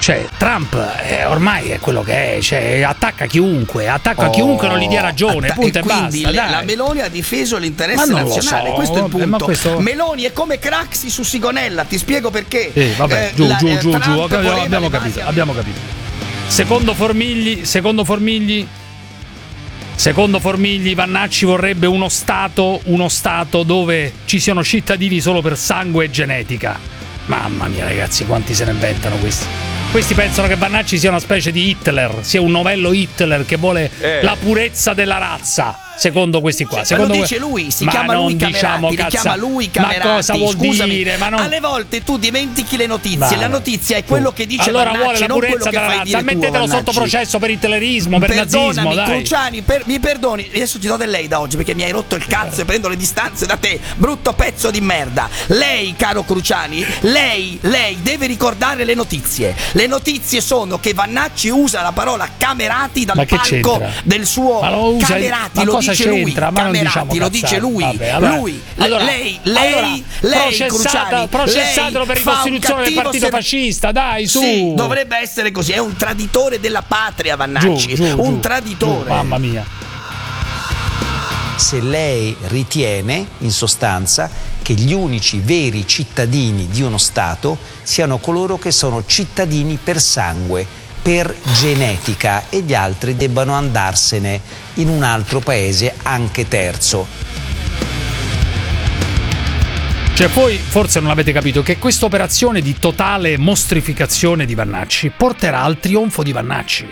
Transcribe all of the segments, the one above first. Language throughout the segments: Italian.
Cioè, Trump ormai è quello che è, cioè, attacca chiunque non gli dia ragione, punto e quindi basta. La Meloni ha difeso l'interesse nazionale, questo è il punto. Meloni è come Craxi su Sigonella, ti spiego perché. Vabbè, giù, abbiamo capito. Secondo Formigli, Vannacci vorrebbe uno stato dove ci siano cittadini solo per sangue e genetica. Mamma mia, ragazzi, quanti se ne inventano questi. Questi pensano che Vannacci sia una specie di Hitler, sia un novello Hitler che vuole la purezza della razza. Secondo questi qua, ma lo dice lui, si chiama lui Camerati, li chiama lui Camerati. Ma cosa vuol dire? Alle volte tu dimentichi le notizie, la notizia è quello che dice allora Vannacci, vuole la non quello purezza che della fai razza. dire tu, Mettetelo Vannacci. sotto processo per hitlerismo, per nazismo, dai. Cruciani, mi perdoni, adesso ti do del lei da oggi perché mi hai rotto il cazzo e prendo le distanze da te, brutto pezzo di merda. Lei, caro Cruciani, lei deve ricordare le notizie. Le notizie sono che Vannacci usa la parola Camerati dal palco del suo Camerati, lo dice lui. Camerati, lo dice lui. Vabbè, lei processatelo per ricostituzione del partito fascista, dai, su. Sì, dovrebbe essere così, è un traditore della patria Vannacci, un traditore. Mamma mia. Se lei ritiene, in sostanza, che gli unici veri cittadini di uno Stato siano coloro che sono cittadini per sangue, per genetica, e gli altri debbano andarsene in un altro paese, anche terzo. Cioè, poi forse non avete capito che questa operazione di totale mostrificazione di Vannacci porterà al trionfo di Vannacci.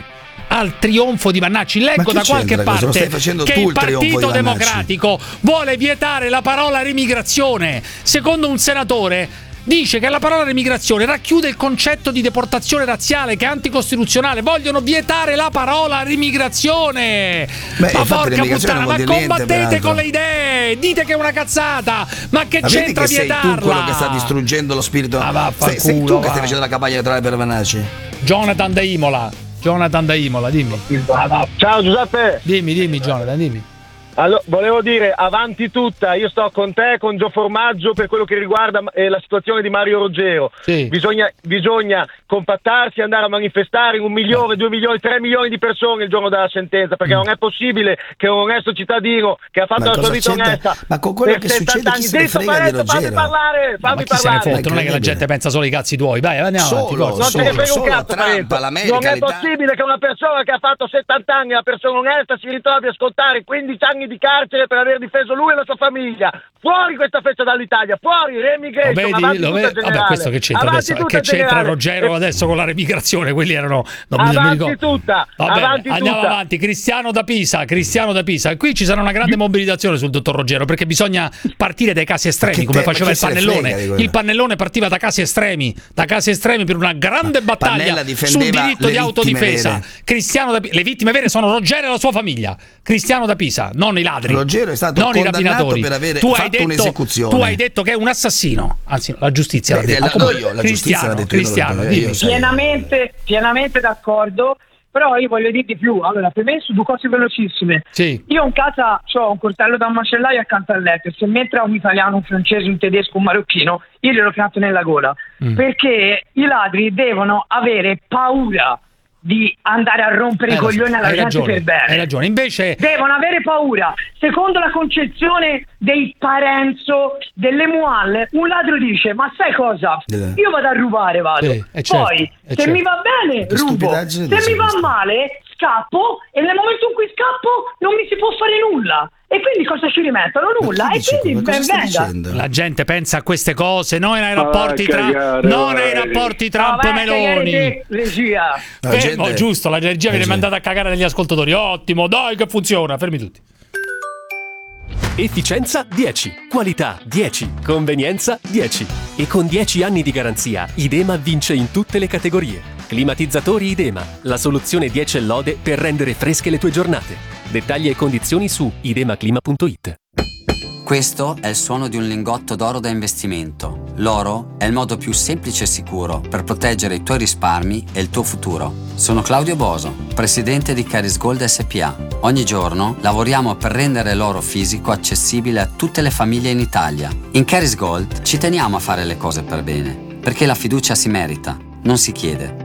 Leggo da qualche parte che il Partito Democratico vuole vietare la parola remigrazione. Secondo un senatore dice che la parola remigrazione racchiude il concetto di deportazione razziale, che è anticostituzionale. Vogliono vietare la parola remigrazione. Ma porca puttana, ma combattete con le idee, dite che è una cazzata, ma che c'entra vietarla? Sei tu quello che sta distruggendo lo spirito. Sei tu che stai facendo la campagna elettorale per Vannacci. Jonathan da Imola, dimmi. Ciao Giuseppe. Dimmi Jonathan, dimmi. Allora, volevo dire, avanti tutta, io sto con te, con Gio Formaggio, per quello che riguarda la situazione di Mario Ruggero. Sì. Bisogna compattarsi, andare a manifestare 1 milione, 2 milioni, 3 milioni di persone il giorno della sentenza, perché non è possibile che un onesto cittadino che ha fatto la sua vita onesta, ma con quello che succede chi se ne frega di Ruggero? Fammi parlare. Chi se ne fotte? Non è che la gente pensa solo ai cazzi tuoi. Vai, andiamo avanti. Non te ne frega un cazzo, non è possibile che una persona che ha fatto 70 anni, una persona onesta, si ritrovi a scontare 15 anni di carcere per aver difeso lui e la sua famiglia. Fuori questa festa dall'Italia, fuori remigration. Vabbè, questo che c'entra adesso? Che c'entra Ruggero adesso con la remigrazione? Quelli erano avanti tutta. Andiamo avanti. Cristiano da Pisa. Qui ci sarà una grande mobilitazione sul dottor Ruggero, perché bisogna partire dai casi estremi, come faceva il Pannellone. Il Pannellone partiva da casi estremi per una grande battaglia sul diritto di autodifesa. Le vittime vere sono Ruggero e la sua famiglia. Cristiano da Pisa, non i ladri, Ruggero è stato non i rapinatori. Per aver fatto un'esecuzione. Tu hai detto che è un assassino, anzi la giustizia l'ha detto. Cristiano, pienamente d'accordo. Però io voglio dire di più. Allora, per me su 2 cose velocissime. Sì. Io in casa ho un coltello da un macellaio accanto al letto, e se mentre un italiano, un francese, un tedesco, un marocchino, io glielo pianto nella gola. Perché i ladri devono avere paura di andare a rompere i coglioni alla gente per bene. Hai ragione, invece devono avere paura. Secondo la concezione dei Parenzo, delle Mual, un ladro dice: ma sai cosa? Io vado a rubare, poi se mi va bene rubo, se mi va male scappo, e nel momento in cui scappo non mi si può fare nulla. E quindi cosa ci rimettono? Nulla. E quindi ben venga. La gente pensa a queste cose, non ai rapporti Trump e Meloni. Regia. Giusto, la regia viene mandata a cagare dagli ascoltatori. Ottimo, dai che funziona, fermi tutti. Efficienza 10, qualità 10, convenienza 10. E con 10 anni di garanzia, Idema vince in tutte le categorie. Climatizzatori Idema, la soluzione 10 e lode per rendere fresche le tue giornate. Dettagli e condizioni su idemaclima.it. Questo è il suono di un lingotto d'oro da investimento. L'oro è il modo più semplice e sicuro per proteggere i tuoi risparmi e il tuo futuro. Sono Claudio Boso, presidente di Caris Gold SPA. Ogni giorno lavoriamo per rendere l'oro fisico accessibile a tutte le famiglie in Italia. In Caris Gold ci teniamo a fare le cose per bene, perché la fiducia si merita, non si chiede.